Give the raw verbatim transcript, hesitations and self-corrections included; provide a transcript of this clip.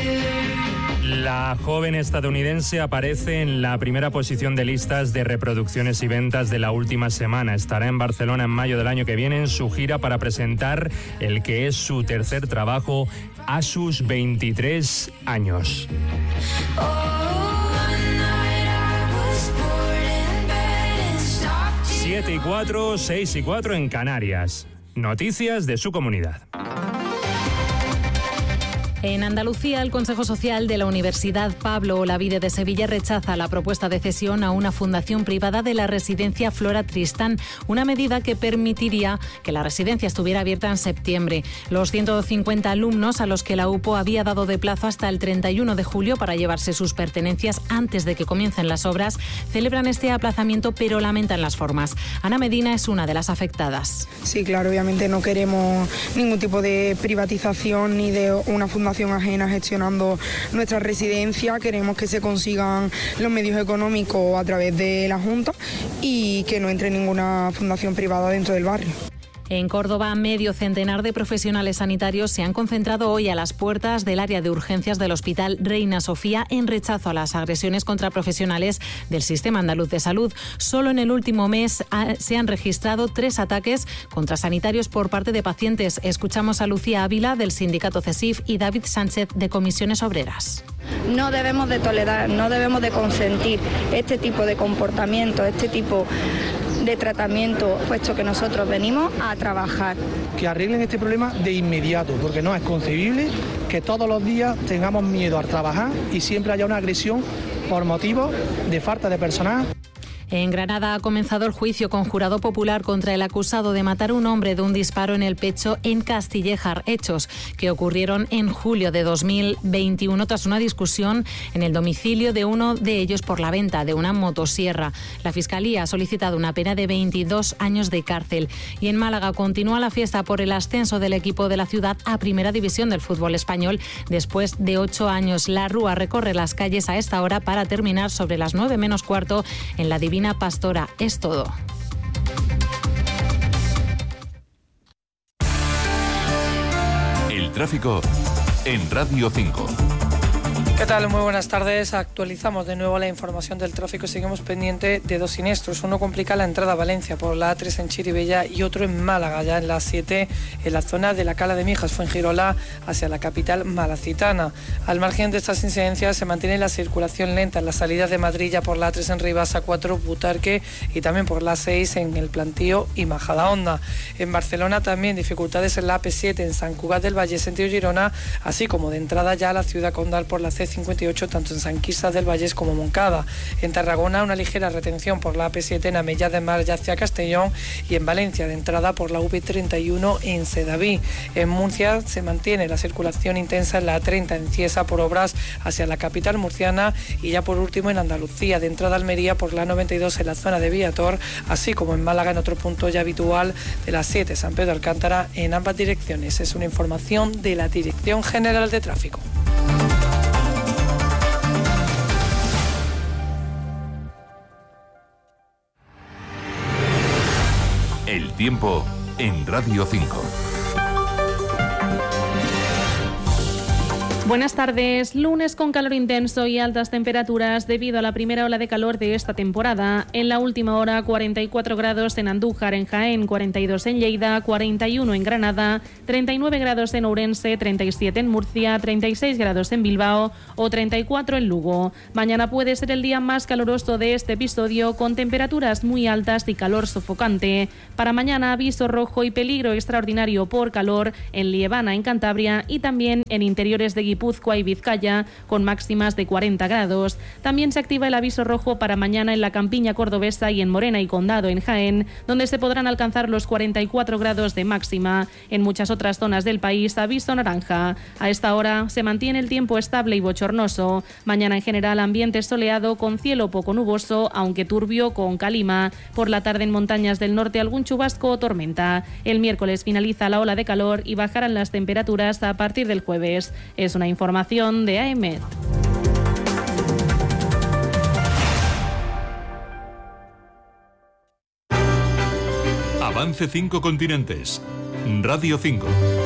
La joven estadounidense aparece en la primera posición de listas de reproducciones y ventas de la última semana. Estará en Barcelona en mayo del año que viene en su gira para presentar el que es su tercer trabajo a sus veintitrés años. siete y cuatro, seis y cuatro en Canarias. Noticias de su comunidad. En Andalucía, el Consejo Social de la Universidad Pablo Olavide de Sevilla rechaza la propuesta de cesión a una fundación privada de la residencia Flora Tristán, una medida que permitiría que la residencia estuviera abierta en septiembre. Los ciento cincuenta alumnos a los que la U P O había dado de plazo hasta el treinta y uno de julio para llevarse sus pertenencias antes de que comiencen las obras, celebran este aplazamiento pero lamentan las formas. Ana Medina es una de las afectadas. Sí, claro, obviamente no queremos ningún tipo de privatización ni de una fundación ajena gestionando nuestra residencia. Queremos que se consigan los medios económicos a través de la Junta y que no entre ninguna fundación privada dentro del barrio. En Córdoba, medio centenar de profesionales sanitarios se han concentrado hoy a las puertas del área de urgencias del Hospital Reina Sofía en rechazo a las agresiones contra profesionales del Sistema Andaluz de Salud. Solo en el último mes se han registrado tres ataques contra sanitarios por parte de pacientes. Escuchamos a Lucía Ávila del sindicato CESIF y David Sánchez de Comisiones Obreras. No debemos de tolerar, no debemos de consentir este tipo de comportamiento, este tipo de tratamiento, puesto que nosotros venimos a trabajar. Que arreglen este problema de inmediato, porque no es concebible que todos los días tengamos miedo al trabajar y siempre haya una agresión por motivos de falta de personal. En Granada ha comenzado el juicio con jurado popular contra el acusado de matar a un hombre de un disparo en el pecho en Castillejar, hechos que ocurrieron en julio de dos mil veintiuno tras una discusión en el domicilio de uno de ellos por la venta de una motosierra. La Fiscalía ha solicitado una pena de veintidós años de cárcel. Y en Málaga continúa la fiesta por el ascenso del equipo de la ciudad a Primera División del fútbol español después de ocho años. La Rúa recorre las calles a esta hora para terminar sobre las nueve menos cuarto en la Divina Pastora. Es todo. El tráfico en Radio cinco. ¿Qué tal? Muy buenas tardes. Actualizamos de nuevo la información del tráfico. Seguimos pendiente de dos siniestros. Uno complica la entrada a Valencia por la A tres en Chirivella y otro en Málaga, ya en la siete, en la zona de la Cala de Mijas, Fuengirola, hacia la capital malacitana. Al margen de estas incidencias se mantiene la circulación lenta en las salidas de Madrid, ya por la A tres en Ribas, A cuatro, Butarque, y también por la A seis en el Plantío y Majadahonda. En Barcelona también dificultades en la A P siete en Sant Cugat del Valle, sentido Girona, así como de entrada ya a la ciudad condal por la C cincuenta y ocho, tanto en Sant Quirze del Vallès como Moncada. En Tarragona, una ligera retención por la A P siete en Amellá de Mar y hacia Castellón, y en Valencia de entrada por la U P treinta y uno en Sedaví. En Murcia se mantiene la circulación intensa en la A treinta en Cieza por obras hacia la capital murciana, y ya por último en Andalucía de entrada a Almería por la A noventa y dos en la zona de Viator, así como en Málaga en otro punto ya habitual de la siete San Pedro Alcántara en ambas direcciones. Es una información de la Dirección General de Tráfico. El tiempo en Radio cinco. Buenas tardes. Lunes con calor intenso y altas temperaturas debido a la primera ola de calor de esta temporada. En la última hora, cuarenta y cuatro grados en Andújar, en Jaén, cuarenta y dos en Lleida, cuarenta y uno en Granada, treinta y nueve grados en Ourense, treinta y siete en Murcia, treinta y seis grados en Bilbao o treinta y cuatro en Lugo. Mañana puede ser el día más caluroso de este episodio, con temperaturas muy altas y calor sofocante. Para mañana, aviso rojo y peligro extraordinario por calor en Liebana, en Cantabria, y también en interiores de Guipúzcoa y Vizcaya, con máximas de cuarenta grados. También se activa el aviso rojo para mañana en la campiña cordobesa y en Morena y Condado, en Jaén, donde se podrán alcanzar los cuarenta y cuatro grados de máxima. En muchas otras zonas del país, aviso naranja. A esta hora se mantiene el tiempo estable y bochornoso. Mañana en general ambiente soleado con cielo poco nuboso, aunque turbio con calima. Por la tarde en montañas del norte algún chubasco o tormenta. El miércoles finaliza la ola de calor y bajarán las temperaturas a partir del jueves. Es una información de A E M E T. Avance cinco continentes. Radio cinco.